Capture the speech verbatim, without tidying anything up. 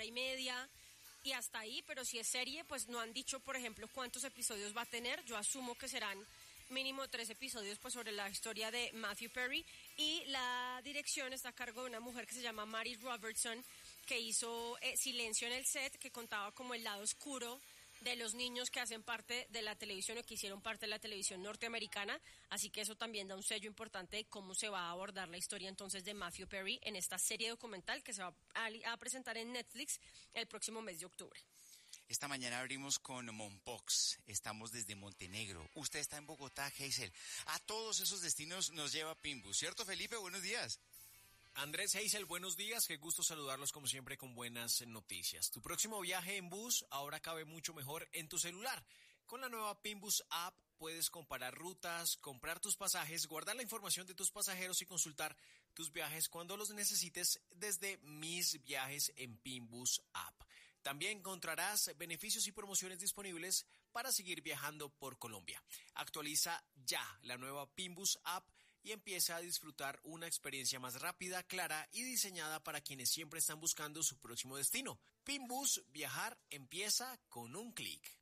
hora y media y hasta ahí, pero si es serie, pues no han dicho, por ejemplo, cuántos episodios va a tener. Yo asumo que serán mínimo tres episodios pues sobre la historia de Matthew Perry, y la dirección está a cargo de una mujer que se llama Mary Robertson, que hizo eh, Silencio en el Set, que contaba como el lado oscuro de los niños que hacen parte de la televisión o que hicieron parte de la televisión norteamericana, así que eso también da un sello importante de cómo se va a abordar la historia entonces de Matthew Perry en esta serie documental que se va a, a presentar en Netflix el próximo mes de octubre. Esta mañana abrimos con Mompox, estamos desde Montenegro, usted está en Bogotá, Hazel. A todos esos destinos nos lleva Pimbus, ¿cierto, Felipe? Buenos días. Andrés, Hazel, buenos días, qué gusto saludarlos como siempre con buenas noticias. Tu próximo viaje en bus ahora cabe mucho mejor en tu celular. Con la nueva Pimbus App puedes comparar rutas, comprar tus pasajes, guardar la información de tus pasajeros y consultar tus viajes cuando los necesites desde Mis Viajes en Pimbus App. También encontrarás beneficios y promociones disponibles para seguir viajando por Colombia. Actualiza ya la nueva Pimbus App y empieza a disfrutar una experiencia más rápida, clara y diseñada para quienes siempre están buscando su próximo destino. Pimbus, viajar empieza con un clic.